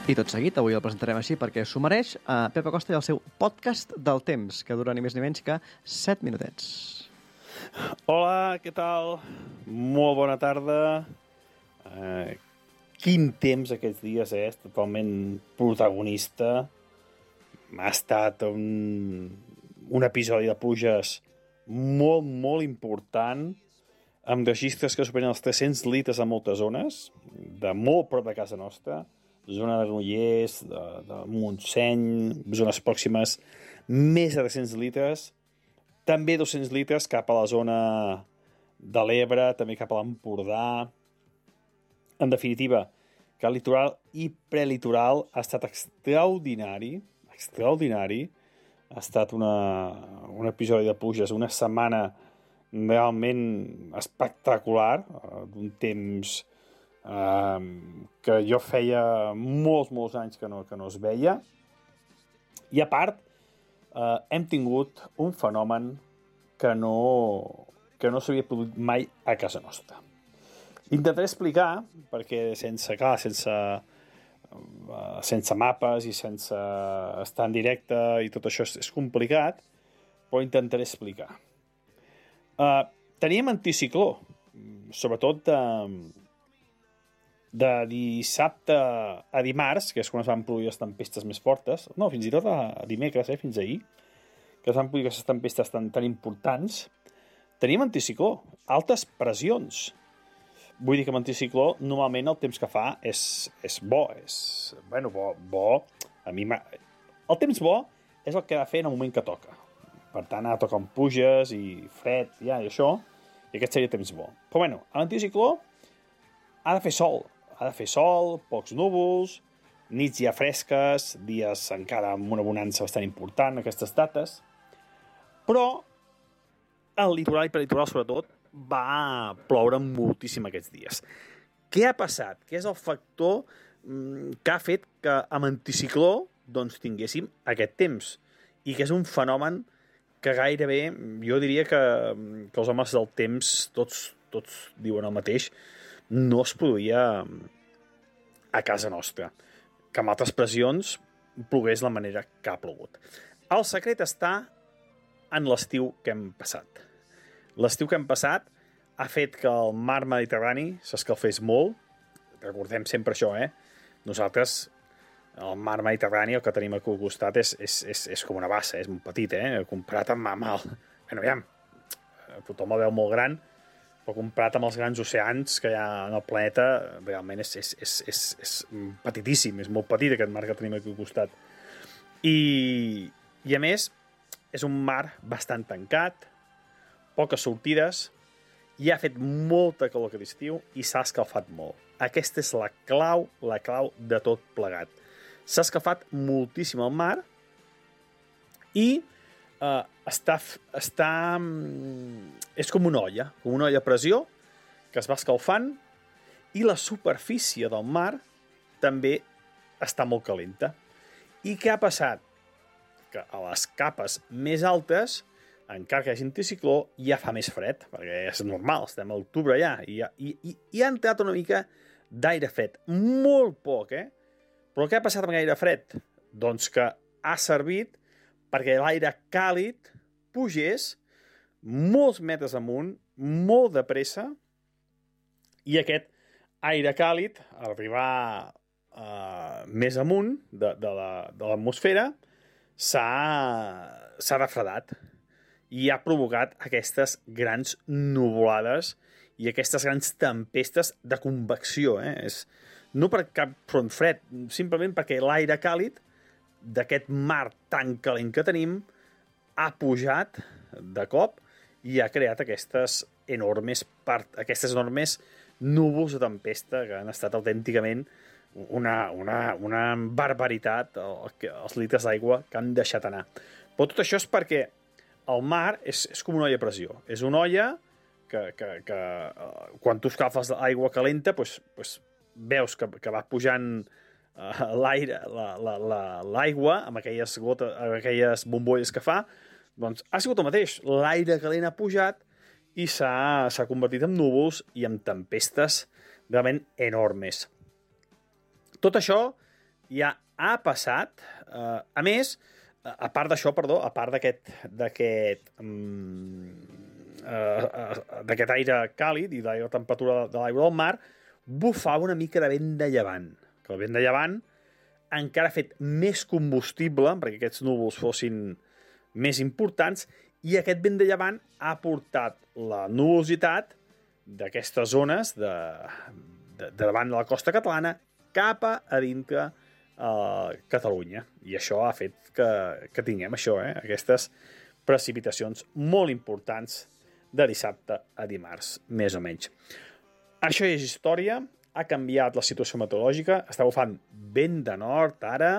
I tot seguit, avui el presentarem així perquè s'ho mereix, a Pep Acosta i el seu podcast del temps, que dura ni més ni menys que 7 minutets. Hola, què tal? Molt bona tarda. Quin temps aquests dies, totalment protagonista. Ha estat un episodi de pluges molt, molt important, amb registres que superen els 300 litres a moltes zones, de molt prop de casa nostra, zona de Granollers, de Montseny, zones pròximes, més de 300 litres, també 200 litres cap a la zona de l'Ebre, també cap a l'Empordà. En definitiva, que el litoral i prelitoral ha estat extraordinari, ha estat un episodi de pluges, una setmana realment espectacular, d'un temps que jo feia molts anys que no es veia. I a part, hem tingut un fenomen que no s'havia produït mai a casa nostra. Intentaré explicar, perquè sense mapes i sense estar en directe i tot això és complicat, però intentaré explicar. Teníem anticicló, sobretot de dissabte a dimarts, que és quan es van produir les tempestes més fortes, no, fins i tot a dimecres, fins ahir, que es van produir aquestes tempestes tan importants, teníem anticicló, altes pressions. Vull dir que amb anticicló, normalment el temps que fa és bo, bo. El temps bo és el que ha de fer en el moment que toca. Per tant, ha de tocar amb pluges i fred, i això, i aquest seria temps bo. Però amb l'anticicló ha de fer sol, pocs núvols, nits ja fresques, dies encara amb una bonança bastant important, aquestes dates, però el litoral i peritoral, sobretot, va ploure moltíssim aquests dies. Què ha passat? Què és el factor que ha fet que amb anticicló tinguéssim aquest temps? I que és un fenomen que gairebé, jo diria que els homes del temps, tots diuen el mateix, no es produïa a casa nostra, que amb altres pressions plogués la manera que ha plogut. El secret està en l'estiu que hem passat. L'estiu que hem passat ha fet que el mar Mediterrani s'escalfés molt. Recordem sempre això, Nosaltres, el mar Mediterrani, el que tenim aquí al costat, és com una bassa, és molt petit, comparat amb el... Aviam, tothom el veu molt gran, però comparat amb els grans oceans que hi ha en el planeta, realment és petitíssim, és molt petit aquest mar que tenim aquí al costat. I a més, és un mar bastant tancat, poques sortides, i ha fet molta calor aquest estiu i s'ha escalfat molt. Aquesta és la clau de tot plegat. S'ha escalfat moltíssim el mar i és com una olla a pressió que es va escalfant i la superfície del mar també està molt calenta. I què ha passat? Que a les capes més altes, encara que hi hagi anticicló, ja fa més fred, perquè és normal, estem a l'octubre ja, i ha entrat una mica d'aire fred. Molt poc, Però què ha passat amb l'aire fred? Doncs que ha servit perquè l'aire càlid pugés molts metres amunt, molt de pressa, i aquest aire càlid, al arribar més amunt de l'atmosfera, s'ha refredat i ha provocat aquestes grans nuvolades i aquestes grans tempestes de convecció. No per cap front fred, simplement perquè l'aire càlid d'aquest mar tan calent que tenim ha pujat de cop i ha creat aquestes enormes núvols de tempesta que han estat autènticament una barbaritat, els litres d'aigua que han deixat anar. Però tot això és perquè el mar és com una olla a pressió. És una olla que quan tu escalfes l'aigua calenta, veus que va pujant l'aigua amb aquelles bombolles que fa, doncs ha sigut el mateix. L'aire calent ha pujat i s'ha convertit en núvols i en tempestes realment enormes. Tot això ja ha passat. A més, a part d'això, a part d'aquest aire càlid i de la temperatura de l'aigua del mar, bufava una mica de vent de llevant. Que el vent de llevant encara ha fet més combustible perquè aquests núvols fossin més importants, i aquest vent de llevant ha portat la nuvolositat d'aquestes zones de davant de la costa catalana cap a dintre Catalunya. I això ha fet que tinguem això, aquestes precipitacions molt importants de dissabte a dimarts, més o menys. Això és història, ha canviat la situació meteorològica, està bufant vent de nord ara,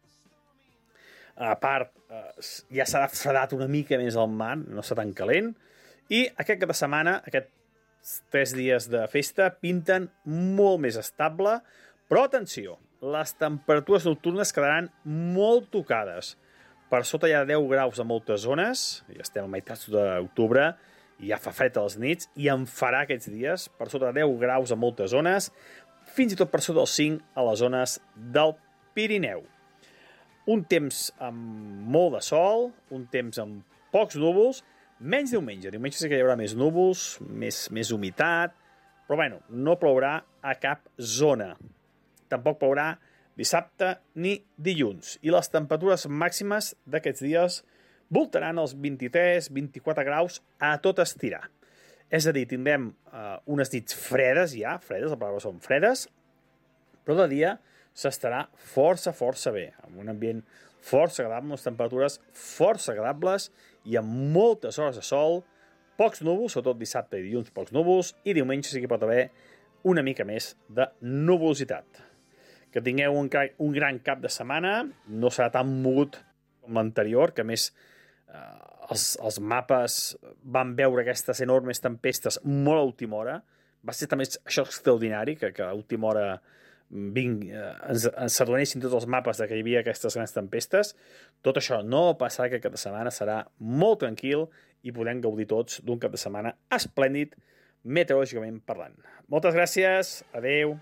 a part, ja s'ha fredat una mica més el mar, no està tan calent, i aquest cap de setmana, aquests 3 dies de festa, pinten molt més estable, però atenció, les temperatures nocturnes quedaran molt tocades. Per sota hi ha 10 graus a moltes zones, ja estem a meitats d'octubre, i ja fa fred a les nits, i en farà aquests dies, per sota de 10 graus a moltes zones, fins i tot per sota dels 5 a les zones del Pirineu. Un temps amb molt de sol, un temps amb pocs núvols, menys diumenge. Diumenge sí que hi haurà més núvols, més humitat, però bueno, no plourà a cap zona. Tampoc plourà dissabte ni dilluns. I les temperatures màximes d'aquests dies voltaran els 23-24 graus a tot estirar. És a dir, tindrem unes nits fredes ja, fredes, la paraula són fredes, però de dia s'estarà força bé, amb un ambient força agradable, amb unes temperatures força agradables i amb moltes hores de sol, pocs núvols, sobretot dissabte i dilluns pocs núvols, i diumenge sí que pot haver una mica més de nuvolositat. Que tingueu un gran cap de setmana, no serà tan mogut com l'anterior, que a més els mapes van veure aquestes enormes tempestes molt a última hora. Va ser també això extraordinari, que a última hora s'adonessin tots els mapes que hi havia aquestes grans tempestes. Tot això no passarà, que cap de setmana serà molt tranquil i podem gaudir tots d'un cap de setmana esplèndid, meteorològicament parlant. Moltes gràcies, adeu.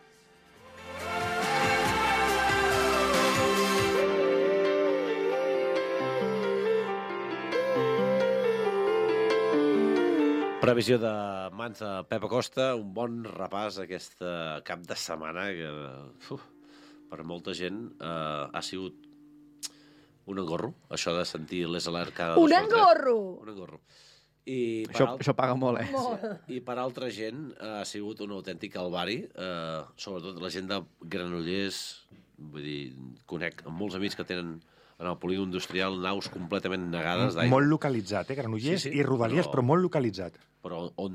Previsió de mans de Pep Acosta, un bon repàs aquest cap de setmana que per molta gent ha sigut un engorro, això de sentir les alert cada Un engorro! Un engorro. I Això paga molt, Molt. I per altra gent ha sigut un autèntic calvari, sobretot la gent de Granollers, vull dir, conec amb molts amics que tenen en el polígon industrial naus completament negades d'aigua. Molt localitzat, Granollers i Rodalies, però molt localitzat. Però on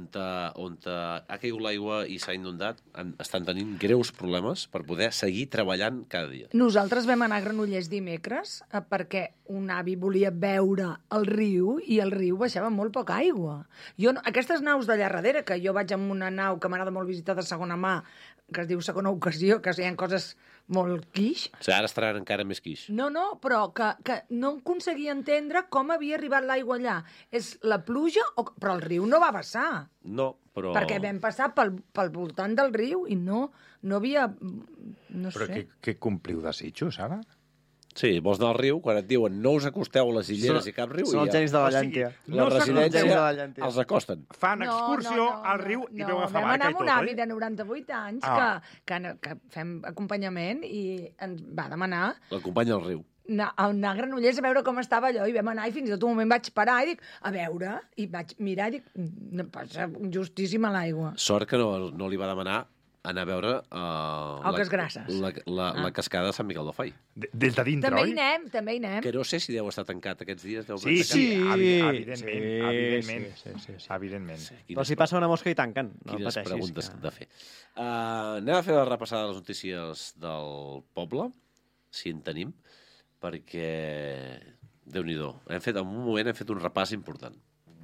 ha caigut l'aigua i s'ha inundat, estan tenint greus problemes per poder seguir treballant cada dia. Nosaltres vam anar a Granollers dimecres perquè un avi volia veure el riu i el riu baixava molt poca aigua. Aquestes naus d'allà darrere, que jo vaig amb una nau que m'agrada molt visitar de segona mà, que es diu Segona Ocasió, que hi ha coses molt quix. O sigui, ara estaran encara més quix. No, però que no aconseguia entendre com havia arribat l'aigua allà. És la pluja, però el riu no va vessar. No, però... Perquè vam passar pel voltant del riu i no havia... No Però sé. què compliu desitjos, ara? Sí, vols anar al riu, quan et diuen no us acosteu a les illeres i cap riu... Són els genis de la llàntia. La No residència els acosten. Fan excursió al riu i veu agafar barca i tot, vam anar amb un avi oi? de 98 anys que fem acompanyament i ens va demanar L'acompanya al riu. anar a Granollers a veure com estava allò, i vam anar i fins i tot un moment vaig parar i dic, a veure, i vaig mirar i dic, no passa justíssima l'aigua. Sort que no li va demanar anar a veure Oques Grasses. la cascada de Sant Miquel del Fai. Des de dintre, També oi? hi anem. Que no sé si deu estar tancat aquests dies. Sí, evidentment. Evidentment. Però si passa una mosca i tanquen. No Quines pateixis, preguntes que... de fer. Anem a fer la repassada de les notícies del poble, si en tenim, perquè, Déu-n'hi-do, en un moment hem fet un repàs important.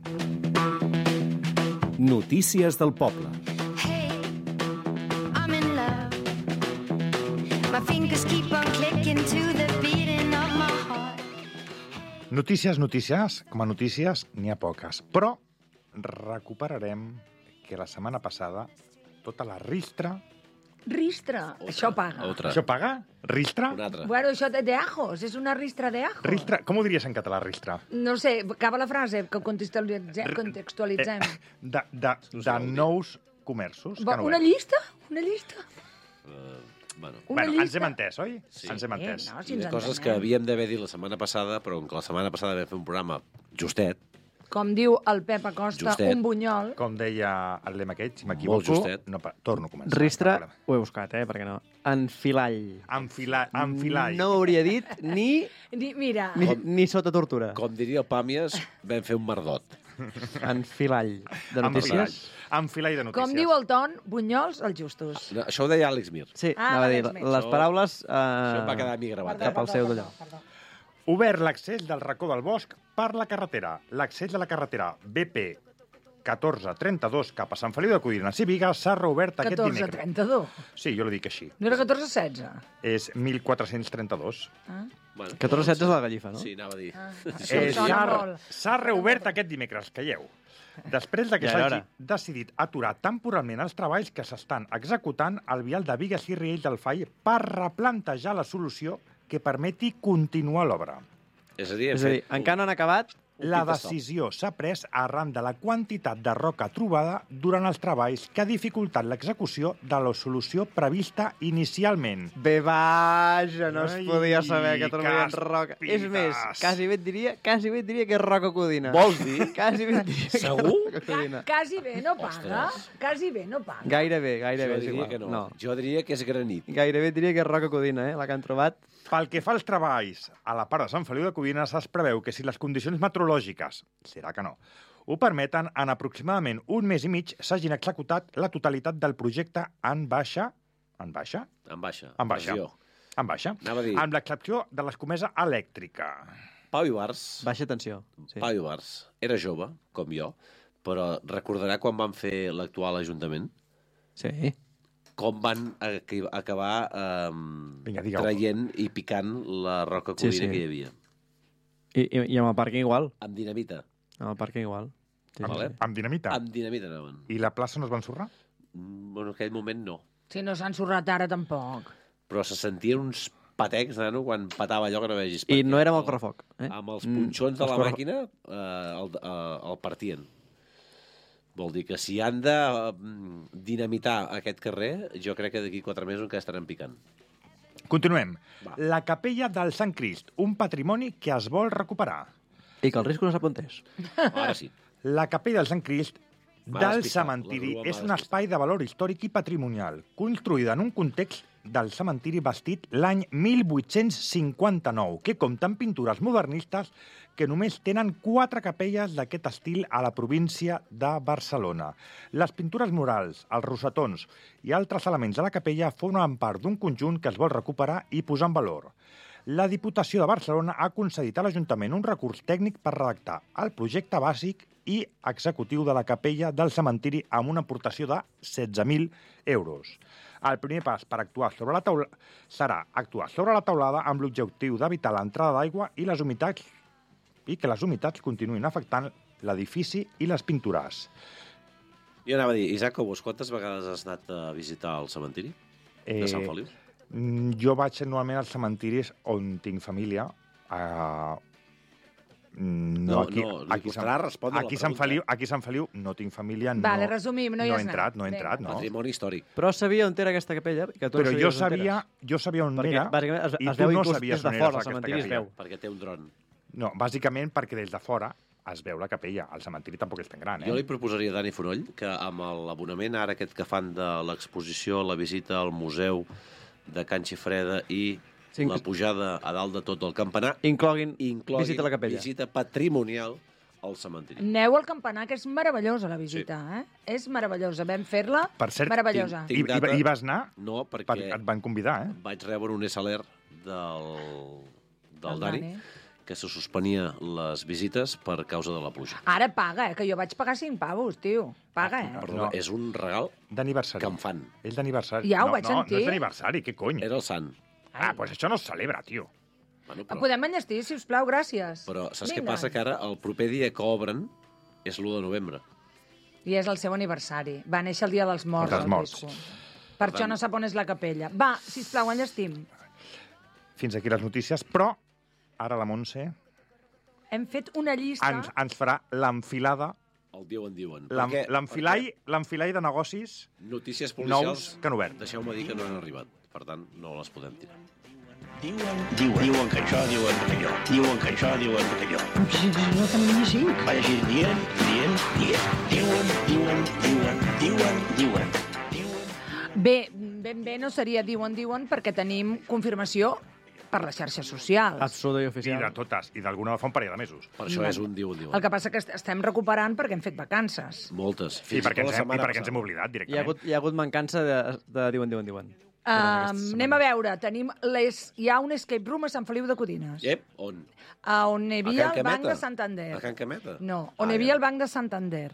Notícies del poble. Hey, I'm in love. My fingers keep on clicking to the beating of my heart. Notícies, com a notícies n'hi ha poques, però recuperarem que la setmana passada tota la ristra... Ristre, això paga. Otra. Això paga? Ristra? Un altre. Bueno, això de ajos, és una ristra de ajos. Ristra? Com ho diries en català, ristra? No sé, acaba la frase, que contextualitzem. De nous comerços. que no Una veig. llista? Una llista? Bueno, Una Bueno, ens llista? hem entès, oi? Sí. Ens hem entès. No, si hi ens ha coses que entenem. havíem d'haver dit la setmana passada, però com que la setmana passada vam fer un programa justet, Com diu el Pep Acosta, Justet. un bunyol. Com deia el lema aquest, si Molt m'equivoco, justet. no, torno a començar. Ristra, Cap ho he buscat, perquè no. Enfilall. Enfilall. No ho hauria dit ni, Mira, ni sota tortura. com diria el Pàmies, vam fer un merdot. Enfilall. De notícies? Enfilall de notícies. com diu el Ton, bunyols els justos. No, això ho deia Àlex Mir. Sí, Ah, anava a dir, res més. les paraules... Això em va quedar a mi gravat. Cap al seu d'allò. Obert l'accés del racó del bosc per la carretera. L'accés de la carretera BP 1432 cap a Sant Feliu de Codines i Viga s'ha reobert aquest dimecres. 1432. Sí, jo l'ho dic així. No era 1416? És 1432. Bueno, 14-16 és la gallifa, no? Sí, anava a dir. Sona molt. S'ha reobert aquest dimecres, calleu. Després de que Ja era s'hagi hora. decidit aturar temporalment els treballs que s'estan executant al vial de Bigues i Riells del Fai per replantejar la solució que permeti continuar l'obra. És a dir, hem És a dir, fet encara no han acabat, La pit stop. decisió s'ha pres arran de la quantitat de roca trobada durant els treballs que ha dificultat l'execució de la solució prevista inicialment. bé, vaja, no es Ai, podia saber que trobarien caspites. roca. És més, quasi bé et diria que és roca codina. Vols dir? Quasi bé et diria que és Segur? roca codina. Quasi bé no paga. Quasi bé no paga. Gairebé, Jo és diria igual. que no. Jo diria que és granit. Gairebé et diria que és roca codina, la que han trobat. Pel que fa als treballs, a la part de Sant Feliu de Codines es preveu que si les condicions meteorològiques, serà que no, ho permeten, en aproximadament un mes i mig s'hagin executat la totalitat del projecte en baixa, En baixa. pressió. En baixa. Anava a dir- Amb l'excepció de l'escomesa elèctrica. Pau Ibars, Baixa tensió. Sí. Pau Ibars era jove, com jo, però recordarà quan van fer l'actual Ajuntament? Sí. Com van acabar Vinga, digueu. traient i picant la roca codina Sí. que hi havia. I amb el pàrquing igual. Amb dinamita. Amb el pàrquing igual. Sí, Vale. sí. Amb dinamita. Amb dinamita anaven. I la plaça no es va ensorrar? Bueno, en aquell moment no. Si no s'han sorrat ara, tampoc. Però se sentien uns patecs, nano, quan patava allò que no vegis. I perquè no era amb el correfoc. Amb els punxons de els la corre- màquina el partien. Vol dir que si han de dinamitar aquest carrer, jo crec que d'aquí 4 mesos encara estaran picant. Continuem. Va. La capella del Sant Crist, un patrimoni que es vol recuperar. I que el risc no s'apuntés. Ara sí. La capella del Sant Crist M'ha del despistat, cementiri la grua és m'ha un despistat. espai de valor històric i patrimonial, construïda en un context del cementiri bastit l'any 1859, que compta amb pintures modernistes que només tenen 4 capelles d'aquest estil a la província de Barcelona. Les pintures murals, els rosetons i altres elements de la capella formen part d'un conjunt que es vol recuperar i posar en valor. La Diputació de Barcelona ha concedit a l'Ajuntament un recurs tècnic per redactar el projecte bàsic i executiu de la capella del cementiri amb una aportació de 16.000 euros. El primer pas per actuar sobre la taula serà actuar sobre la taulada amb l'objectiu d'evitar l'entrada d'aigua i les humitats i que les humitats continuïn afectant l'edifici i les pintures. Jo anava a dir, Isaac Cobos, quantes vegades has anat a visitar el cementiri de Sant Feliu? Jo vaig normalment als cementiris on tinc família. No, li costarà respondre la aquí Sant pregunta. Feliu, aquí a Sant Feliu no tinc família. Vale, resumim, no hi no has he entrat, anat. no he entrat, Vinga. no. Patrimoni històric. Però sabia on era aquesta capella. Que tu no Però sabies jo sabia on Perquè, era bàsicament, i es tu veu no inclús sabies des de on era fora, el aquesta cementiri es capella. veu. Perquè té un dron. No, bàsicament perquè des de fora es veu la capella. El cementiri tampoc és tan gran, Jo li proposaria a Dani Fonoll que amb l'abonament ara aquest que fan de l'exposició, la visita al museu de Can Xifreda i Sí, la pujada a dalt de tot el campanar, Incloguin visita a la capella. visita patrimonial al cementiri. Aneu al campanar, que és meravellosa la visita, És meravellosa. Vam fer-la Per cert, meravellosa. tinc data. I vas anar? No, perquè Et van convidar, vaig rebre un SLR del Del Dani Dani. que se suspenia les visites per causa de la pluja. Ara paga, que jo vaig pagar 5 pavos, tio. Paga, Perdona, és un regal D'aniversari. que em fan. És d'aniversari. Ja ho no, vaig sentir. No és d'aniversari, què cony? Era el sant. Pues això no es celebra, tio. Bueno, Podem enllestir, si us plau, gràcies. Però saps què Vinga. passa? Que ara el proper dia que obren és l'1 de novembre. I és el seu aniversari. Va néixer el dia dels morts. Dels el morts. Visco. Per això no sap on és la capella. Va, sisplau, enllestim. fins aquí les notícies, però ara la Montse Hem fet una llista... ens farà l'enfilada, El diuen. l'enfilall de negocis Notícies nous policials, que han obert. deixeu-me dir que no han arribat. Per tant, no les podem tirar. Diuen que això, diuen que allò. Diuen que això, diuen que allò. No tenim ni 5. Va llegir diuen. Bé, ben bé no seria diuen perquè tenim confirmació per les xarxes socials. Absoluta i I oficial. de totes, i d'alguna fa un parell de mesos. Per això és un diuen. El que passa que estem recuperant perquè hem fet vacances. Moltes. I Fins i perquè tot la setmana ens hem passada. oblidat Hi ha directament. hagut mancança de diuen. Anem a veure, hi ha un escape room a Sant Feliu de Codines, Ep, on? on hi havia Can el Banc Cameta? de Santander. A Can Cameta? No, on hi havia el Banc de Santander.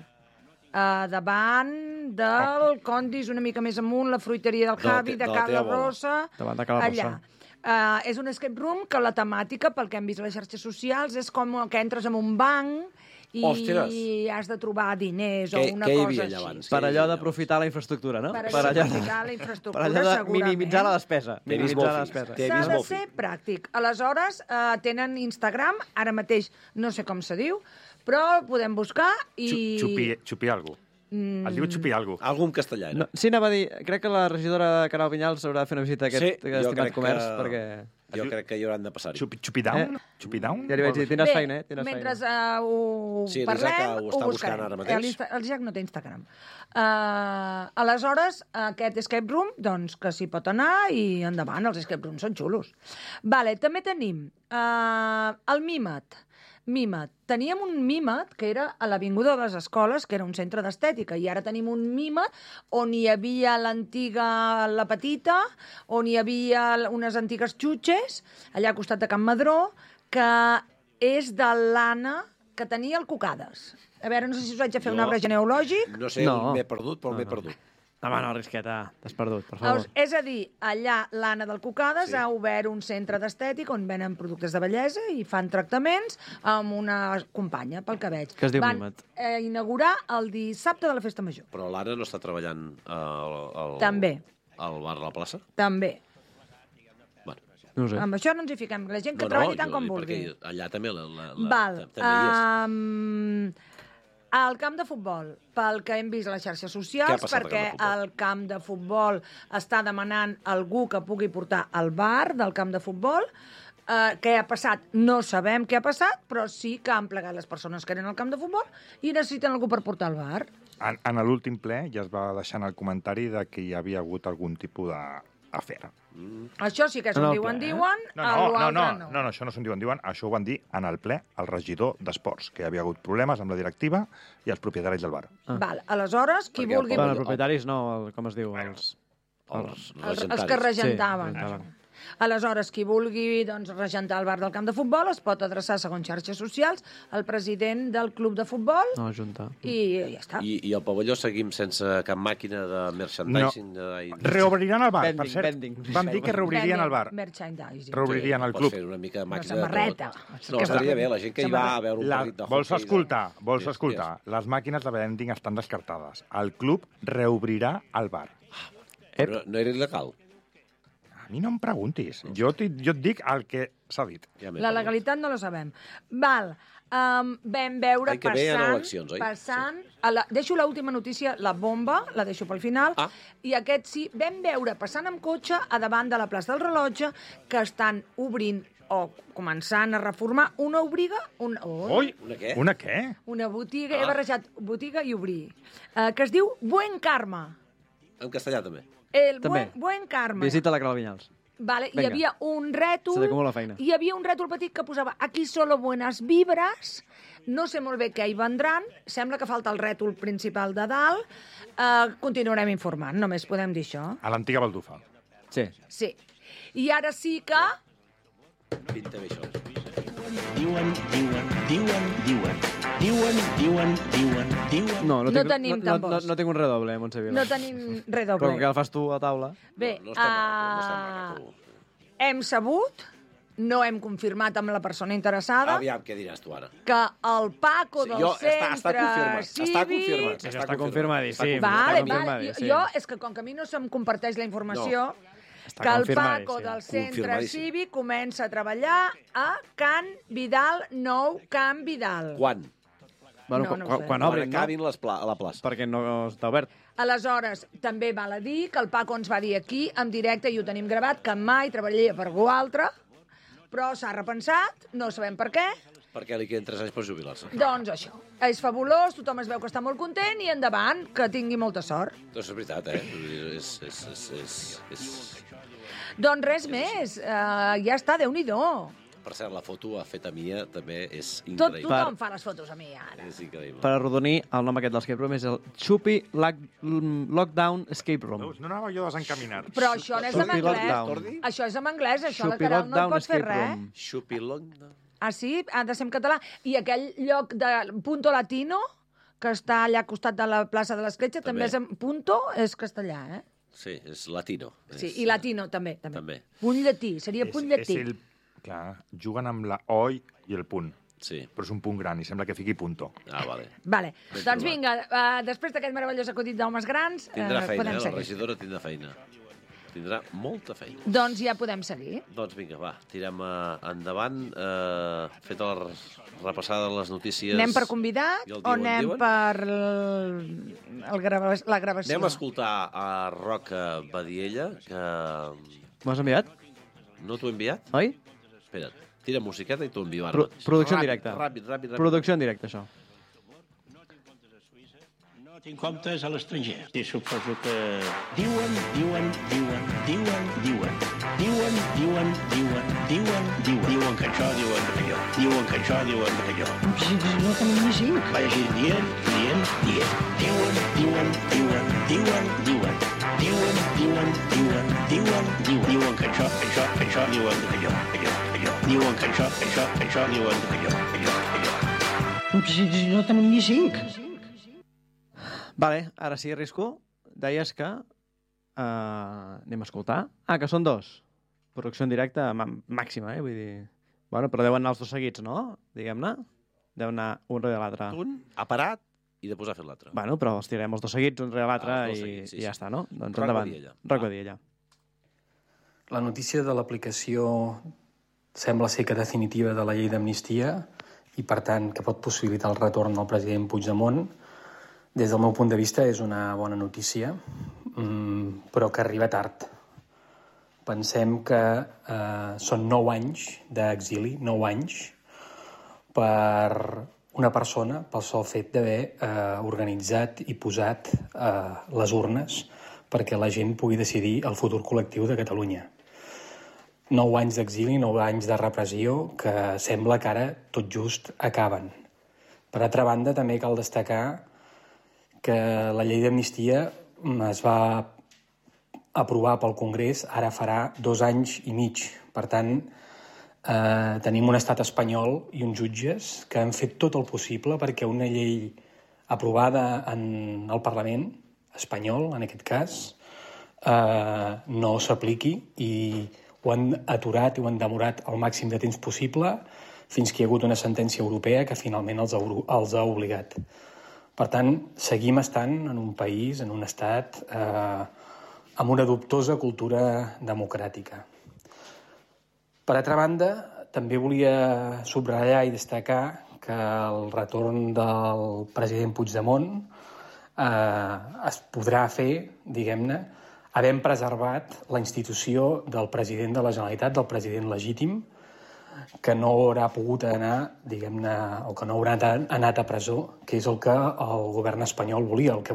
Davant del Condis, una mica més amunt, la fruiteria del Javi, de de la Cal teva la bola. Rosa... Davant de Ca la Rosa. Allà. És un escape room que la temàtica, pel que hem vist a les xarxes socials, és com que entres en un banc i Ostres! has de trobar diners o Què una hi cosa havia així. allà abans? Per allò d'aprofitar la infraestructura, no? Per Per allò aprofitar la per infraestructura, allò de segurament. minimitzar la despesa. T'he vist Minimitzar molt la fi. despesa. T'he S'ha vist de molt ser fi. pràctic. Aleshores, tenen Instagram, ara mateix no sé com se diu, però podem buscar i... Xupir algú. Es diu xupir algú. Algú en castellà, No, sí, anava a dir, crec que la regidora Caral Vinyals haurà de fer una visita a aquest estimat comerç, perquè... Jo crec que hi hauran de passar-hi. Xupir down? Xupir down? Ja li vaig dir, tindràs feina, Tindràs mentre feina. ho Sí, parlem, l'Isaac ho està buscant buscarem. ara mateix. El Jack no té Instagram. Aleshores, aquest escape room, doncs, que s'hi pot anar i endavant, els escape rooms són xulos. Vale, també tenim el Mimat. Teníem un Mimat que era a l'Avinguda de les Escoles, que era un centre d'estètica, i ara tenim un Mimat on hi havia l'antiga La Petita, on hi havia unes antigues xutxes, allà al costat de Can Madró, que és de l'Anna, que tenia el Cucades. A veure, no sé si us haig de fer un Jo- arbre genealògic. No sé, No. m'he perdut, però m'he perdut. Home, no, Risqueta, t'has perdut, per favor. És a dir, allà l'Anna del Cucades ha obert un centre d'estètic on venen productes de bellesa i fan tractaments amb una companya, pel que veig. Que es diu Van Mimat. inaugurar el dissabte de la Festa Major. Però l'Anna no està treballant També. al bar a la plaça? També. Bueno, No ho sé. Amb això no ens hi fiquem. La gent que treballi tant com vulgui. Perquè allà també Val. també hi és. Al camp de futbol, pel que hem vist a les xarxes Què ha socials, passat al perquè camp de futbol? el camp de futbol està demanant algú que pugui portar el bar del camp de futbol. Què ha passat? No sabem què ha passat, però sí que han plegat les persones que eren al camp de futbol i necessiten algú per portar el bar. En l'últim ple ja es va deixar en el comentari de que hi havia hagut algun tipus d'afer. Això sí que és En un el diuen, ple, eh? No, això no s'ho diuen. Això ho van dir en el ple el regidor d'Esports, que hi havia hagut problemes amb la directiva i els propietaris del bar. Val, aleshores, qui Perquè el vulgui... Bueno, els propietaris no, com es diu? Els Els que regentaven. Sí, regentaven. Aleshores, qui vulgui doncs, regentar el bar del camp de futbol es pot adreçar, segons xarxes socials, al president del club de futbol No, Junta. i ja està. I al pavelló seguim sense cap màquina de merchandising. Reobriran el bar, Vending, per cert. vending. Van dir que reobririen el bar. Merchandising. Reobririen el Pots club. fer una mica de Una màquina de samarreta. tot. No, estaria bé, la gent que hi va a veure un partit de hockey. Vols escoltar? Yes. Les màquines de vending estan descartades. El club reobrirà el bar. Però no era il·legal. A mi no em preguntis. Jo et dic el que s'ha dit. Ja m'he La perdut. legalitat no la sabem. Val. Vam veure L'any que ve hi ha passant... eleccions, oi? Deixo l'última notícia, la bomba, la deixo pel final. Ah. I aquest sí, vam veure passant amb cotxe a davant de la plaça del Rellotge que estan obrint o començant a reformar una obriga... Ui! Una què? Una què? Una botiga, he barrejat botiga i obrir, que es diu Buen Karma. En castellà, també. El També. Buen Karma. Visita la Caral Vinyals. Vale, hi Vinga. havia un rètol... Se t'acumula feina. Hi havia un rètol petit que posava aquí solo buenas vibras, no sé molt bé què hi vendran, sembla que falta el rètol principal de dalt, continuarem informant, només podem dir això. A l'antiga baldufa. Sí. Sí. I ara sí que... Pinta bé això. No No tenim tambors. no tinc un redoble, Montse Vila. No tenim res Però doble. que el fas tu a taula. Bé, No està maco, no està maco. hem sabut, no hem confirmat amb la persona interessada, Aviam, què diràs tu ara? que el Paco del està centre confirmat. Està cívic... confirmat. Està confirmadíssim. Està Vale, Està vale. confirmadíssim. Jo, és que com que a mi no se'm comparteix la informació... que el confirmadíssim. Paco del centre Confirmadíssim. cívic comença a treballar a Can Vidal, nou Can Vidal. Quan? Bueno, No, no ho sé. quan Quan obrin, no? acabin a la plaça. Perquè no està obert. Aleshores, també val a dir que el Paco ens va dir aquí, en directe, i ho tenim gravat, que mai treballaria per algú altre, però s'ha repensat, no sabem per què. Perquè li queden 3 anys per jubilar-se. Doncs això, és fabulós, tothom es veu que està molt content i endavant, que tingui molta sort. Doncs és veritat, És... Doncs res més, ja està, Déu-n'hi-do. Per cert, la foto feta mia també és Tothom increïble. fa les fotos a mi, ara. És increïble. Per arrodonir, el nom aquest de l'escape room és el Chupi Lockdown Escape Room. Veus, no anava jo desencaminat. Però això no és en Chupi anglès. Lockdown. Això és en anglès, això la Chupi Caral no hi Lockdown pot fer Escape res. Room. Xupilong. Ah, sí? Ha de ser en català. I aquell lloc de Punto Latino, que està allà al costat de la plaça de l'Escletxa, també és en Punto, és castellà, eh? Sí, és latino. Sí, i Latino també. També. Punt llatí, seria punt llatí. Clar, juguen amb la O i el punt. Sí. Però és un punt gran i sembla que fiqui punto. Ah, vale. Vale. Ben Doncs trobat. vinga, després d'aquest meravellós acudit d'homes grans, Tindrà feina, podem la seguir. regidora tindrà feina. Tindrà molta feina. Doncs ja podem seguir. Doncs vinga, va, tirem endavant. Feta la repassada de les notícies... Anem per convidat I el o diuen, anem diuen? per la gravació? Anem a escoltar a Roca Badiella, que M'ho has enviat? no t'ho he enviat. Oi? Espera't, tira musiqueta i t'ho envio ara mateix. Producció en Ràpid, directe. Ràpid. Producció en directe, això. No tinc comptes a l'estranger. I suposo que diuen que això, diuen que allò. Diuen que això, diuen que allò. No tenim ni 5. Vagi dient. Diuen que això, diuen que allò. Diuen que això, diuen que allò. No tenim ni 5. Vale, ara sí, Risco. Deies que anem a escoltar. Ah, que són dos. Producció en directe màxima, vull dir... Bueno, però deuen anar els dos seguits, no? Diguem-ne. Deuen anar un rere l'altre. Un ha parat i després ha fet l'altre. Bueno, però els tirarem els dos seguits, un rere l'altre, Els dos i, seguits, sí, i ja sí. està, no? Doncs Roc endavant. Badiella. Roc Badiella. La notícia de l'aplicació sembla ser que definitiva de la llei d'amnistia i, per tant, que pot possibilitar el retorn del president Puigdemont. Des del meu punt de vista és una bona notícia, però que arriba tard. Pensem que són 9 anys d'exili, 9 anys, per una persona, pel sol fet d'haver organitzat i posat les urnes perquè la gent pugui decidir el futur col·lectiu de Catalunya. 9 anys d'exili, 9 anys de repressió, que sembla que ara tot just acaben. Per altra banda, també cal destacar que la llei d'amnistia es va aprovar pel Congrés, ara farà 2 anys i mig. Per tant, tenim un estat espanyol i uns jutges que han fet tot el possible perquè una llei aprovada en el Parlament espanyol, en aquest cas, no s'apliqui i ho han aturat i ho han demorat el màxim de temps possible fins que hi ha hagut una sentència europea que finalment els ha obligat. Per tant, seguim estant en un país, en un estat, amb una dubtosa cultura democràtica. Per altra banda, també volia subratllar i destacar que el retorn del president Puigdemont es podrà fer, diguem-ne, havent preservat la institució del president de la Generalitat, del president legítim, que no haurà pogut anar, diguem-ne, o que no haurà anat a presó, que és el que el govern espanyol volia. El que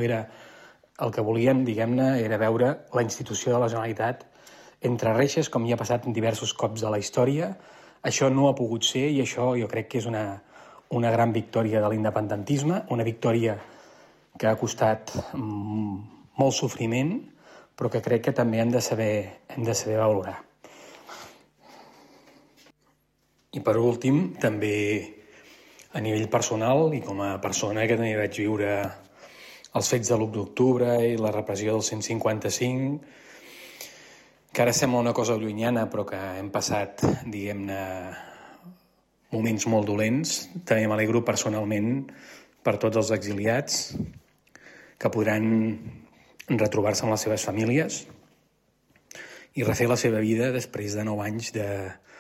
volien, diguem-ne, era veure la institució de la Generalitat entre reixes, com ja ha passat en diversos cops de la història. Això no ha pogut ser i això jo crec que és una gran victòria de l'independentisme, una victòria que ha costat molt sofriment, però que crec que també hem de saber valorar. I per últim, també a nivell personal i com a persona que també vaig viure els fets de l'1 d'octubre i la repressió del 155, que ara sembla una cosa llunyana però que hem passat, diguem-ne, moments molt dolents. També m'alegro personalment per tots els exiliats que podran retrobar-se amb les seves famílies i refer la seva vida després de 9 anys de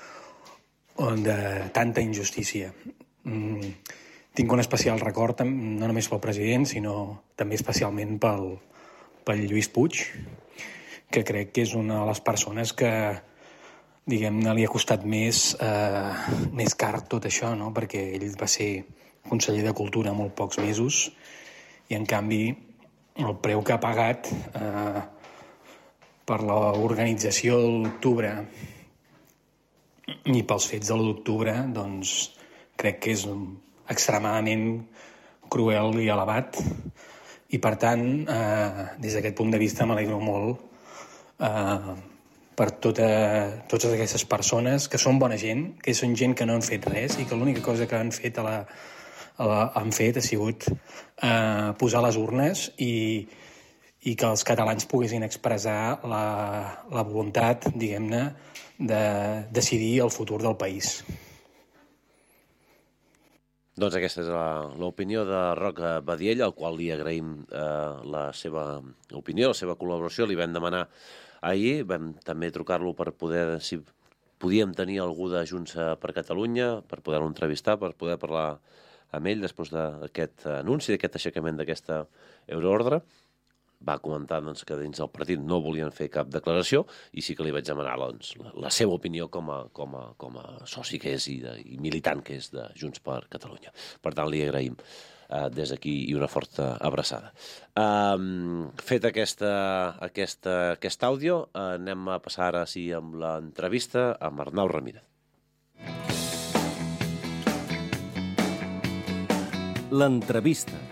tanta injustícia. Tinc un especial record, no només pel president, sinó també especialment pel Lluís Puig, que crec que és una de les persones que, diguem-ne, li ha costat més car tot això, no? Perquè ell va ser conseller de Cultura molt pocs mesos i, en canvi, el preu que ha pagat per l'organització de l'octubre i pels fets de l'1 d'octubre, doncs crec que és extremadament cruel i elevat, i per tant, des d'aquest punt de vista m'alegro molt per totes aquestes persones que són bona gent, que són gent que no han fet res i que l'única cosa que han fet ha sigut posar les urnes i que els catalans poguessin expressar la voluntat, diguem-ne, de decidir el futur del país. Doncs aquesta és l'opinió de Roc Badiell, al qual li agraïm la seva opinió, la seva col·laboració. Li vam demanar ahir, vam també trucar-lo per poder, si podíem tenir algú de Junts per Catalunya, per poder-lo entrevistar, per poder parlar amb ell després d'aquest anunci, d'aquest aixecament d'aquesta euroordre. Va comentar doncs, que dins del partit no volien fer cap declaració i sí que li vaig demanar doncs, la seva opinió com a soci que és i militant que és de Junts per Catalunya. Per tant, li agraïm des d'aquí i una forta abraçada. Fet aquest àudio, anem a passar ara sí amb l'entrevista amb Arnau Ramírez. L'entrevista.